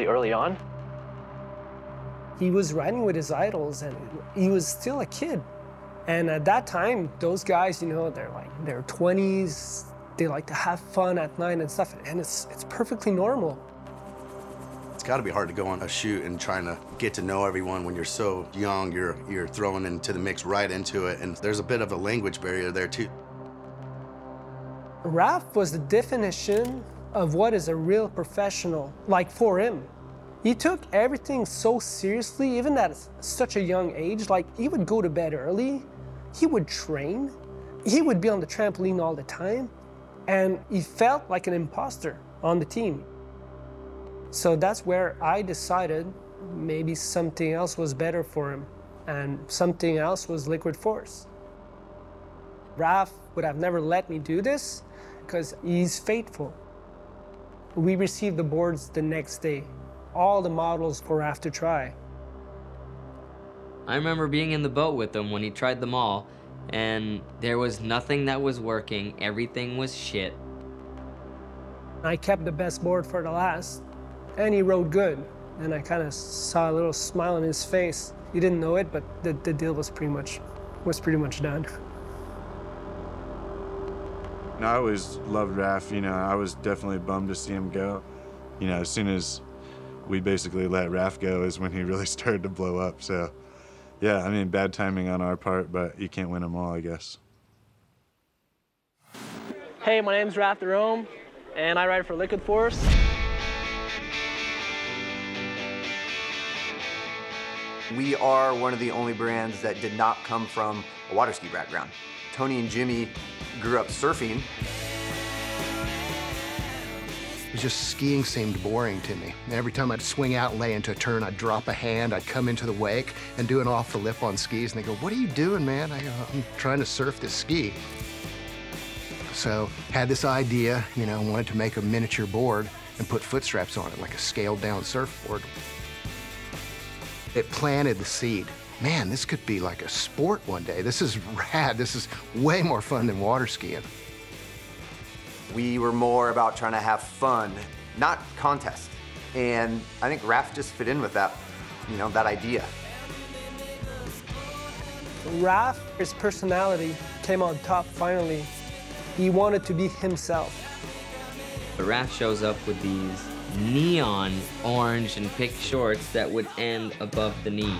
early on. He was riding with his idols, and he was still a kid. And at that time, those guys, they're like in their 20s, they like to have fun at night and stuff, and it's perfectly normal. It's got to be hard to go on a shoot and trying to get to know everyone when you're so young. You're thrown into the mix right into it, and there's a bit of a language barrier there too. Raph was the definition of what is a real professional, like for him. He took everything so seriously, even at such a young age. Like, he would go to bed early, he would train, he would be on the trampoline all the time, and he felt like an imposter on the team. So that's where I decided maybe something else was better for him, and something else was Liquid Force. Raph would have never let me do this because he's faithful. We received the boards the next day, all the models for Raph to try. I remember being in the boat with him when he tried them all, and there was nothing that was working. Everything was shit. I kept the best board for the last, and he rode good. And I kind of saw a little smile on his face. He didn't know it, but the deal was pretty much done. No, I always loved Raph. I was definitely bummed to see him go. As soon as we basically let Raph go is when he really started to blow up. So, yeah, I mean, bad timing on our part, but you can't win them all, I guess. Hey, my name's Raph Derome, and I ride for Liquid Force. We are one of the only brands that did not come from a water ski background. Tony and Jimmy grew up surfing. Just skiing seemed boring to me. Every time I'd swing out and lay into a turn, I'd drop a hand, I'd come into the wake and do an off the lip on skis, and they go, "What are you doing, man?" I go, "I'm trying to surf this ski." So had this idea, wanted to make a miniature board and put foot straps on it, like a scaled down surfboard. It planted the seed. Man, this could be like a sport one day. This is rad. This is way more fun than water skiing. We were more about trying to have fun, not contest. And I think Raph just fit in with that, that idea. Raph, his personality came on top finally. He wanted to be himself. But Raph shows up with these neon orange and pink shorts that would end above the knee.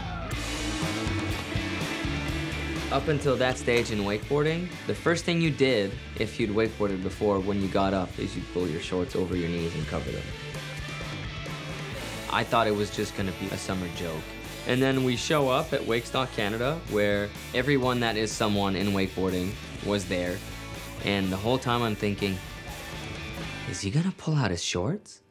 Up until that stage in wakeboarding, the first thing you did, if you'd wakeboarded before, when you got up, is you'd pull your shorts over your knees and cover them. I thought it was just gonna be a summer joke. And then we show up at Wakestock Canada, where everyone that is someone in wakeboarding was there. And the whole time I'm thinking, is he gonna pull out his shorts?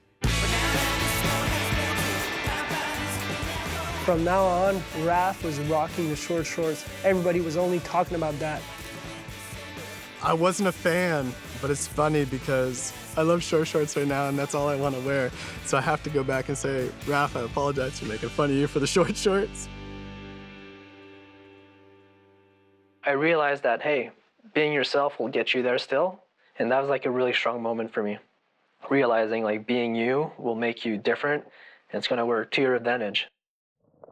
From now on, Raph was rocking the short shorts. Everybody was only talking about that. I wasn't a fan, but it's funny because I love short shorts right now, and that's all I want to wear. So I have to go back and say, Raph, I apologize for making fun of you for the short shorts. I realized that, hey, being yourself will get you there still. And that was like a really strong moment for me. Realizing like being you will make you different, and it's gonna work to your advantage.